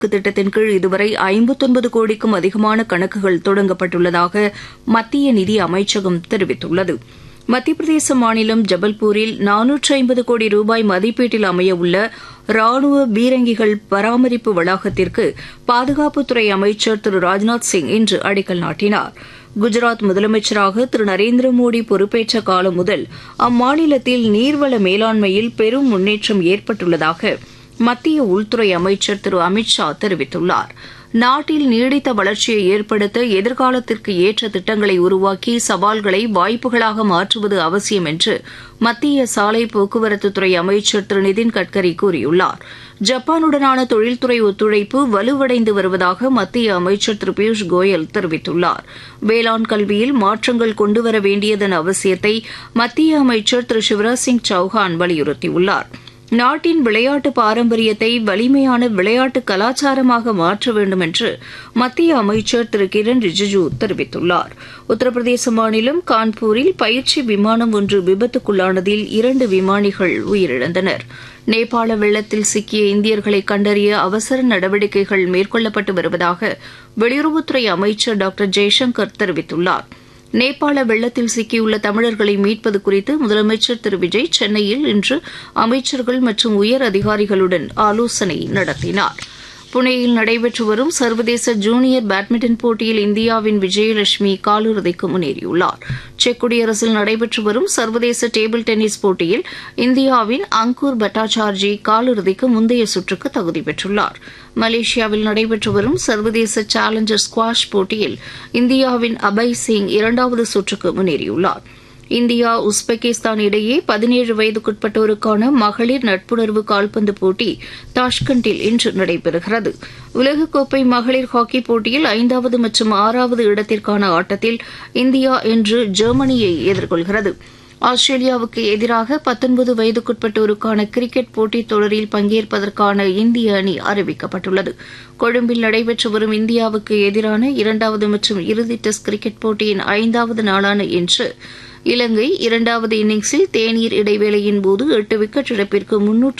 திட்டத்தின் கீழ் இதுவரை 59 கோடிக்கும் அதிகமான கணக்குகள் தொடங்கப்பட்டுள்ளதாக மத்திய நிதி அமைச்சகம் தெரிவித்துள்ளது. மத்திய பிரதேச மாநிலம் ஜபல்பூரில் 450 கோடி ரூபாய் மதிப்பீட்டில் அமையவுள்ள ராணுவ பீரங்கிகள் பராமரிப்பு வளாகத்திற்கு பாதுகாப்புத்துறை அமைச்சர் திரு ராஜ்நாத் சிங் இன்று அடிக்கல் நாட்டினார். குஜராத் முதலமைச்சராக திரு நரேந்திர மோடி பொறுப்பேற்ற காலம் முதல் அம்மாநிலத்தில் நீர்வள மேலாண்மையில் பெரும் முன்னேற்றம் ஏற்பட்டுள்ளதாக மத்திய உள்துறை அமைச்சர் திரு அமித் ஷா தெரிவித்துள்ளார். நாட்டில் நீடித்த வளர்ச்சியை ஏற்படுத்த எதிர்காலத்திற்கு ஏற்ற திட்டங்களை உருவாக்கி சவால்களை வாய்ப்புகளாக மாற்றுவது அவசியம் என்று மத்திய சாலை போக்குவரத்துத்துறை அமைச்சர் திரு நிதின் கட்கரி கூறியுள்ளார். ஜப்பானுடனான தொழில்துறை ஒத்துழைப்பு வலுவடைந்து வருவதாக மத்திய அமைச்சர் திரு பியூஷ் கோயல் தெரிவித்துள்ளார். வேளாண் கல்வியில் மாற்றங்கள் கொண்டுவர வேண்டியதன் அவசியத்தை மத்திய அமைச்சர் திரு சிவராஜ் சிங் சௌஹான் வலியுறுத்தியுள்ளார். நாட்டின் விளையாட்டு பாரம்பரியத்தை வலிமையான விளையாட்டு கலாச்சாரமாக மாற்ற வேண்டும் என்று மத்திய அமைச்சர் திரு கிரண் ரிஜிஜூ தெரிவித்துள்ளார். உத்தரப்பிரதேச மாநிலம் கான்பூரில் பயிற்சி விமானம் ஒன்று விபத்துக்குள்ளானதில் 2 விமானிகள் உயிரிழந்தனர். நேபாள வெள்ளத்தில் சிக்கிய இந்தியர்களை கண்டறிய அவசர நடவடிக்கைகள் மேற்கொள்ளப்பட்டு வருவதாக வெளியுறவுத்துறை அமைச்சர் டாக்டர் ஜெய்சங்கர் தெரிவித்துள்ளார். நேபாள வெள்ளத்தில் சிக்கியுள்ள தமிழர்களை மீட்பது குறித்து முதலமைச்சர் திரு விஜய் சென்னையில் இன்று அமைச்சர்கள் மற்றும் உயர் அதிகாரிகளுடன் ஆலோசனை நடத்தினார். புனேயில் நடைபெற்று வரும் சர்வதேச ஜூனியர் பேட்மிண்டன் போட்டியில் இந்தியாவின் விஜயலட்சுமி காலிறுதிக்கு முன்னேறியுள்ளார். செக் குடியரசில் நடைபெற்று வரும் சர்வதேச டேபிள் டென்னிஸ் போட்டியில் இந்தியாவின் அங்கூர் பட்டாச்சார்ஜி காலிறுதிக்கு முந்தைய சுற்றுக்கு தகுதி பெற்றுள்ளார். மலேசியாவில் நடைபெற்று வரும் சர்வதேச சேலஞ்சர் ஸ்குவாஷ் போட்டியில் இந்தியாவின் அபய் சிங் 2வது சுற்றுக்கு முன்னேறியுள்ளார். இந்தியா உஸ்பெகிஸ்தான் இடையே 17 வயதுக்குட்பட்டோருக்கான மகளிர் நட்புணர்வு கால்பந்து போட்டி தாஷ்கண்டில் இன்று நடைபெறுகிறது. உலகக்கோப்பை மகளிர் ஹாக்கிப் போட்டியில் 5வது மற்றும் 6வது இடத்திற்கான ஆட்டத்தில் இந்தியா இன்று ஜெர்மனியை எதிர்கொள்கிறது. ஆஸ்திரேலியாவுக்கு எதிராக 19 வயதுக்குட்பட்டோருக்கான கிரிக்கெட் போட்டித் தொடரில் பங்கேற்பதற்கான இந்திய அணி அறிவிக்கப்பட்டுள்ளது. கொழும்பில் நடைபெற்று வரும் இந்தியாவுக்கு எதிரான 2வது மற்றும் இறுதி டெஸ்ட் கிரிக்கெட் போட்டியின் 5வது நாளான இன்று இலங்கை 2வது இன்னிங்ஸில் தேநீர் இடைவேளையின் போது 8 விக்கெட் இழப்பிற்கு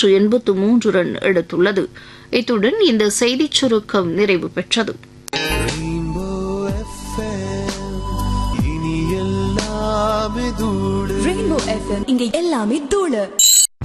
383 ரன் எடுத்துள்ளது. இத்துடன் இந்த செய்திச் சுருக்கம் நிறைவு பெற்றது. ரெயின்போ எஃப்எம் இங்க எல்லாமே தூளு.